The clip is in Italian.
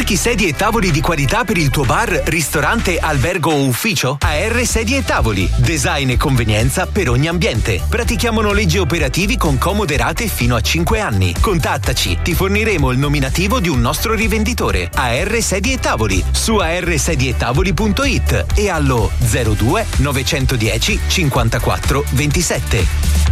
Cerchi sedie e tavoli di qualità per il tuo bar, ristorante, albergo o ufficio? AR Sedie e Tavoli. Design e convenienza per ogni ambiente. Pratichiamo noleggi operativi con comode rate fino a 5 anni. Contattaci, ti forniremo il nominativo di un nostro rivenditore. AR Sedie e Tavoli su arsediettavoli.it e allo 02 910 54 27.